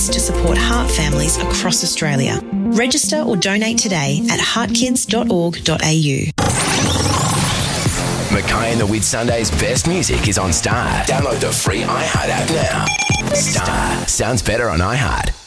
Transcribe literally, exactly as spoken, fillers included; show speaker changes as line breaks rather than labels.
to support heart families across Australia. Register or donate today at heartkids dot org dot a u.
Mackay and the Whitsundays' best music is on Star. Download the free iHeart app now. Star sounds better on iHeart.